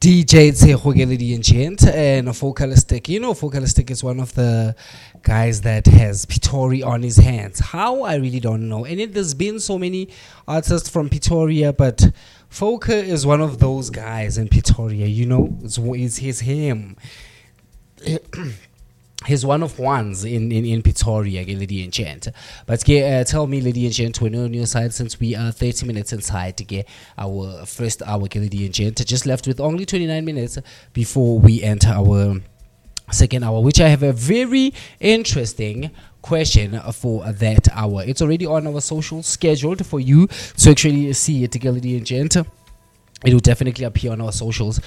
DJ Tsehoge, ladies and gent, and Focalistic. You know, Focalistic is one of the guys that has Pretoria on his hands. How? I really don't know. And there's been so many artists from Pretoria, but Foca is one of those guys in Pretoria. You know, it's him. He's one of ones in Pretoria, lady and gent. But tell me, lady and gent, we're on your side since we are 30 minutes inside to get our first hour, lady and gent. Just left with only 29 minutes before we enter our second hour, which I have a very interesting question for that hour. It's already on our social scheduled for you to actually see it, lady and gent. It will definitely appear on our socials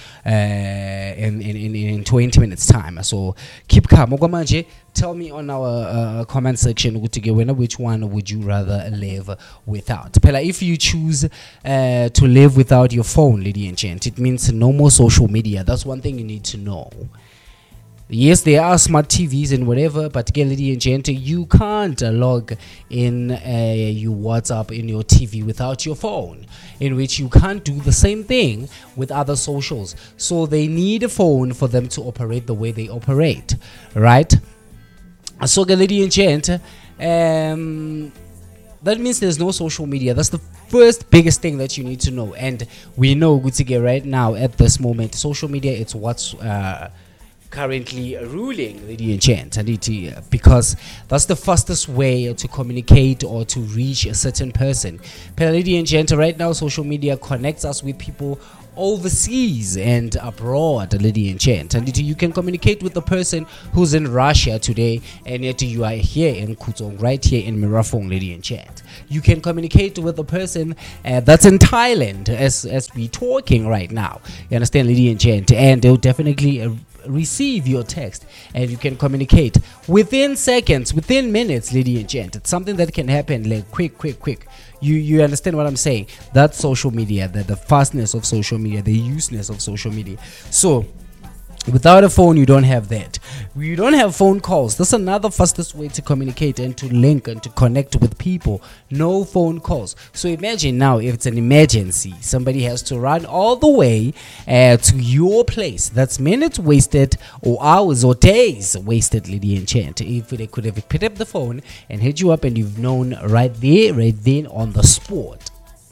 in 20 minutes time. So keep calm. Ogwamanje, tell me on our comment section which one would you rather live without. Pela, if you choose to live without your phone, lady and gent, it means no more social media. That's one thing you need to know. Yes, there are smart TVs and whatever, but lady and gent, you can't log in your WhatsApp in your TV without your phone, in which you can't do the same thing with other socials. So they need a phone for them to operate the way they operate, right? So lady and gent, that means there's no social media. That's the first biggest thing that you need to know. And we know Gutige right now at this moment, social media, it's what's currently ruling, lady and gent, because that's the fastest way to communicate or to reach a certain person. But lady and gent, right now social media connects us with people overseas and abroad, lady and gent, and you can communicate with the person who's in Russia today, and yet you are here in Kutong, right here in Mirafong, lady and gent. You can communicate with the person that's in Thailand as we talking right now. You understand, lady and gent, and they'll definitely receive your text, and you can communicate within seconds, within minutes, lady and gent. It's something that can happen like quick. You understand what I'm saying? That's social media, the fastness of social media, the useness of social media. So without a phone, you don't have that. You don't have phone calls. That's another fastest way to communicate and to link and to connect with people. No phone calls. So imagine now if it's an emergency, somebody has to run all the way to your place. That's minutes wasted or hours or days wasted, lady and gent. If they could have picked up the phone and hit you up and you've known right then on the spot.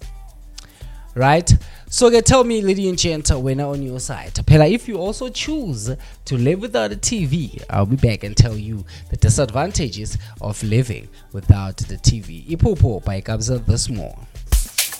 Right? So tell me, lady and gent, when I'm on your side. Pela, if you also choose to live without a TV, I'll be back and tell you the disadvantages of living without the TV. Ipopo by Kabza this more.